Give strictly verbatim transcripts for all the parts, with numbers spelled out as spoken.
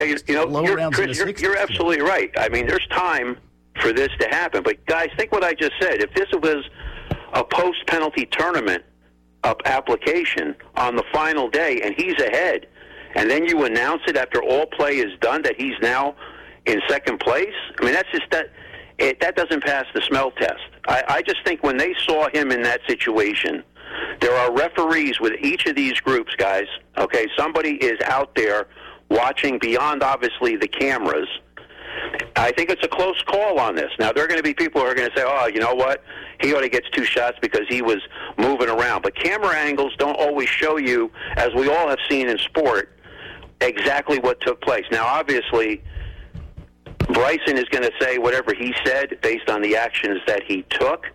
you, you know, low you're, rounds Chris, in the you're, sixties. you're absolutely right. I mean, there's time for this to happen. But, guys, think what I just said. If this was a post-penalty tournament up application on the final day and he's ahead, and then you announce it after all play is done that he's now in second place, I mean, that's just that it, that doesn't pass the smell test. I, I just think when they saw him in that situation, there are referees with each of these groups, guys. Okay, somebody is out there watching beyond, obviously, the cameras. I think it's a close call on this. Now, there are going to be people who are going to say, oh, you know what, he only gets two shots because he was moving around. But camera angles don't always show you, as we all have seen in sport, exactly what took place. Now, obviously, Bryson is going to say whatever he said based on the actions that he took.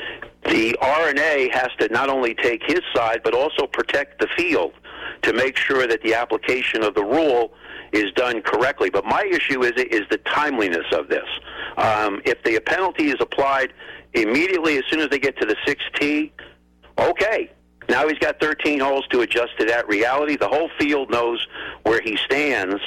The R N A has to not only take his side, but also protect the field to make sure that the application of the rule is done correctly. But my issue is is the timeliness of this. Um, if the penalty is applied immediately as soon as they get to the sixth tee, okay. Now he's got thirteen holes to adjust to that reality. The whole field knows where he stands.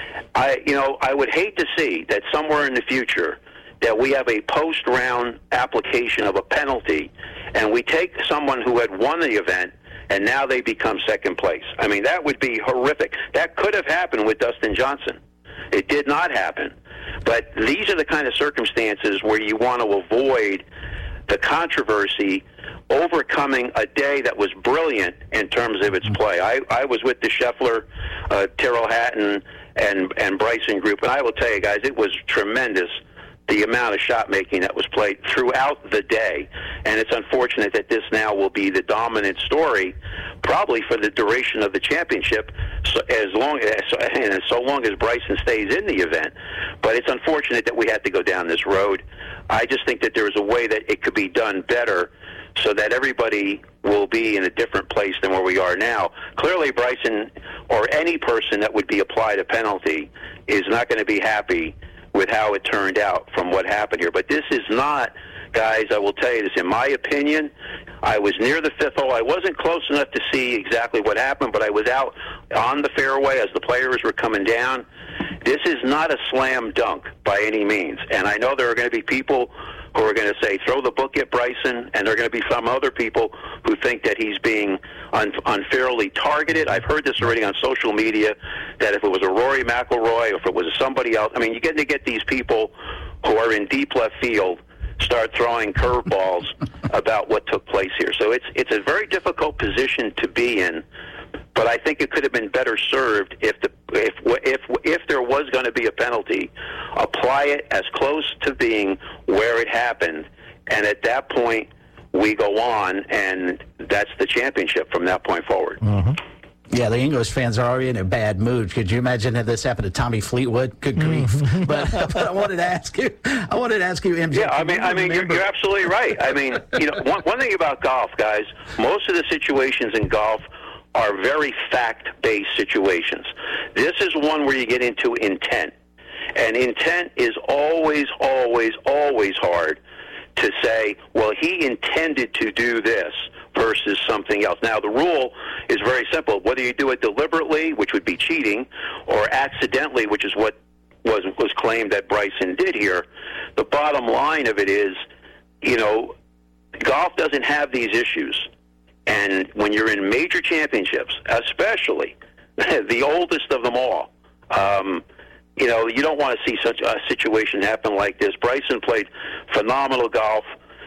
I, you know, I would hate to see that somewhere in the future that we have a post-round application of a penalty, and we take someone who had won the event, and now they become second place. I mean, that would be horrific. That could have happened with Dustin Johnson. It did not happen. But these are the kind of circumstances where you want to avoid the controversy overcoming a day that was brilliant in terms of its play. I, I was with the Scheffler, uh, Tyrrell Hatton, and, and Bryson group, and I will tell you guys, it was tremendous, the amount of shot making that was played throughout the day. And it's unfortunate that this now will be the dominant story probably for the duration of the championship, so as long as and so long as Bryson stays in the event. But it's unfortunate that we had to go down this road. I just think that there is a way that it could be done better so that everybody will be in a different place than where we are now. Clearly, Bryson or any person that would be applied a penalty is not going to be happy with how it turned out from what happened here. But this is not, guys, I will tell you this, in my opinion, I was near the fifth hole. I wasn't close enough to see exactly what happened, but I was out on the fairway as the players were coming down. This is not a slam dunk by any means. And I know there are going to be people who are going to say, throw the book at Bryson, and there are going to be some other people who think that he's being un- unfairly targeted. I've heard this already on social media, that if it was a Rory McIlroy or if it was somebody else, I mean, you get to get these people who are in deep left field start throwing curveballs about what took place here. So it's it's a very difficult position to be in, but I think it could have been better served if the if if if there was going to be a penalty, apply it as close to being where it happened, and at that point we go on, and that's the championship from that point forward. Mm-hmm. Yeah, the English fans are already in a bad mood. Could you imagine if this happened to Tommy Fleetwood? Good grief! but, but I wanted to ask you. I wanted to ask you, M J. Yeah, I mean, I mean, you're, you're absolutely right. I mean, you know, one, one thing about golf, guys, most of the situations in golf are very fact-based situations. This is one where you get into intent, and intent is always, always, always hard to say, well, he intended to do this versus something else. Now, the rule is very simple. Whether you do it deliberately, which would be cheating, or accidentally, which is what was was claimed that Bryson did here, the bottom line of it is, you know, golf doesn't have these issues. And when you're in major championships, especially the oldest of them all, um, you know, you don't want to see such a situation happen like this. Bryson played phenomenal golf.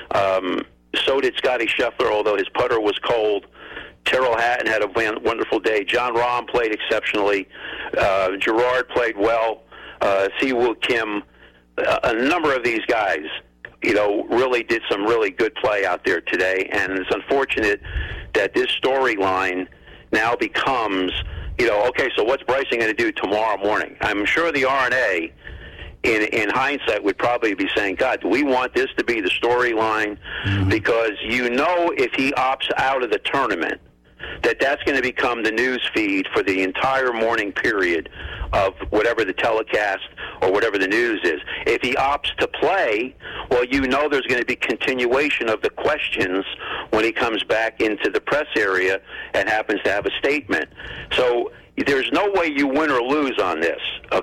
Um, so did Scotty Scheffler, although his putter was cold. Tyrrell Hatton had a wonderful day. John Rahm played exceptionally. Uh, Gerard played well. Uh, Siwoo Kim, uh, a number of these guys, you know, really did some really good play out there today. And it's unfortunate that this storyline now becomes, you know, okay, so what's Bryson going to do tomorrow morning? I'm sure the R N A, in in hindsight, would probably be saying, God, do we want this to be the storyline? Mm-hmm. Because you know if he opts out of the tournament, that that's going to become the news feed for the entire morning period of whatever the telecast or whatever the news is. If he opts to play, well, you know there's going to be continuation of the questions when he comes back into the press area and happens to have a statement. So there's no way you win or lose on this.